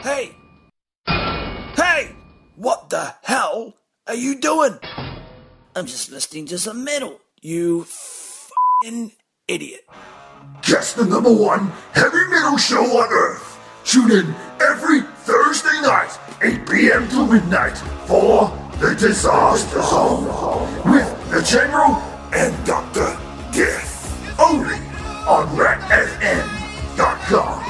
Hey! Hey! What the hell are you doing? I'm just listening to some metal, you f***ing idiot. Just the #1 heavy metal show on Earth. Tune in every Thursday night, 8 p.m. to midnight, for The Disaster Zone with the General and Dr. Death. Only on RatFM.com.